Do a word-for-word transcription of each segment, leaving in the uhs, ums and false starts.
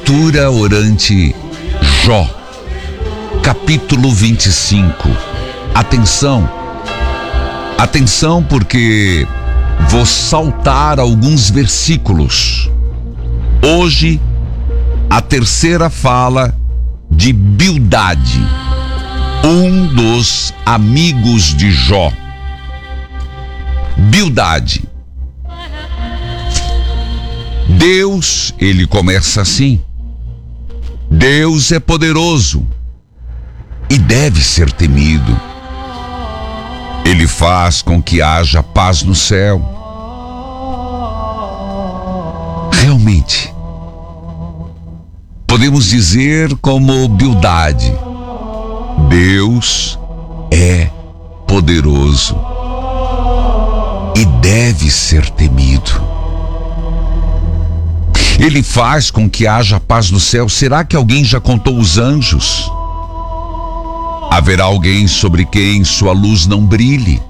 Leitura orante Jó, capítulo vinte e cinco. Atenção, atenção porque vou saltar alguns versículos. Hoje, a terceira fala de Bildade, um dos amigos de Jó. Bildade. Deus, ele começa assim: Deus é poderoso e deve ser temido. Ele faz com que haja paz no céu. Realmente, podemos dizer como Bildade: Deus é poderoso e deve ser temido. Ele faz com que haja paz no céu. Será que alguém já contou os anjos? Haverá alguém sobre quem sua luz não brilhe?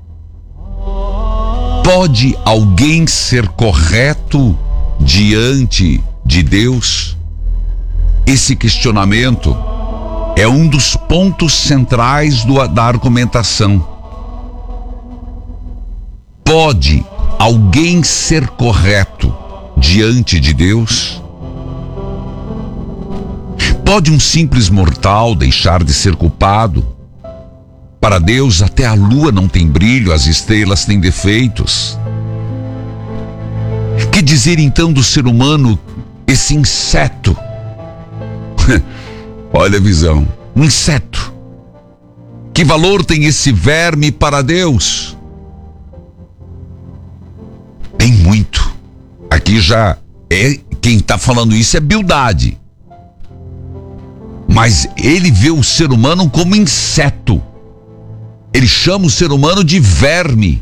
Pode alguém ser correto diante de Deus? Esse questionamento é um dos pontos centrais do, da argumentação. Pode alguém ser correto diante de Deus? Pode um simples mortal deixar de ser culpado? Para Deus, até a lua não tem brilho, as estrelas têm defeitos. Que dizer então do ser humano, esse inseto? Olha a visão, um inseto. Que valor tem esse verme para Deus? Tem muito. Aqui já é, quem está falando isso é Bildade. Mas ele vê o ser humano como inseto. Ele chama o ser humano de verme.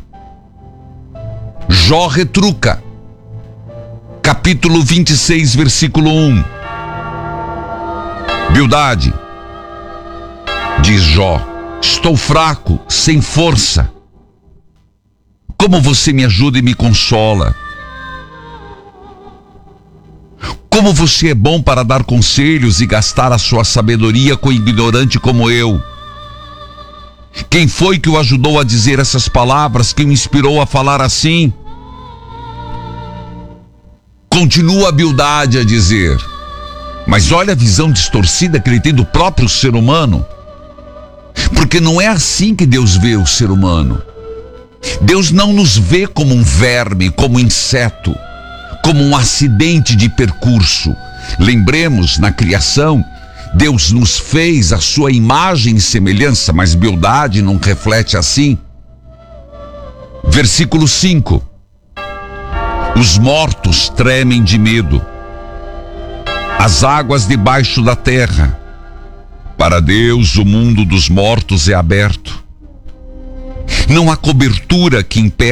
Jó retruca. Capítulo vinte e seis, versículo um. Bildade, diz Jó: estou fraco, sem força. Como você me ajuda e me consola? Como você é bom para dar conselhos e gastar a sua sabedoria com ignorante como eu? Quem foi que o ajudou a dizer essas palavras, que o inspirou a falar assim? Continua a Bildade a dizer: mas olha a visão distorcida que ele tem do próprio ser humano. Porque não é assim que Deus vê o ser humano. Deus não nos vê como um verme, como um inseto, como um acidente de percurso. Lembremos, na criação, Deus nos fez a sua imagem e semelhança, mas Bildade não reflete assim. Versículo cinco. Os mortos tremem de medo, as águas debaixo da terra. Para Deus, o mundo dos mortos é aberto. Não há cobertura que impeça